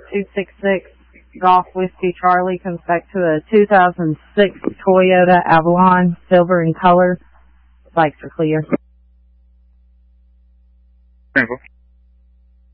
266 Golf Whiskey Charlie comes back to a 2006 Toyota Avalon, silver in color. Lights are clear. Simple.